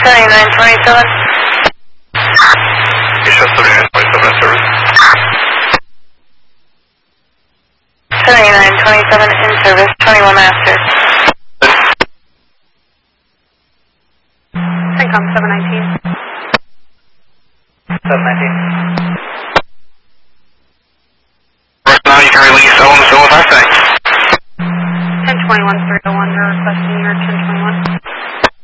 7927. Asia 7927 in service. 7927 in service, 21 after. CENTCOM 719. 719. Right now you can release Owen Silva Mustang. 1021 301, you're requesting your 1021.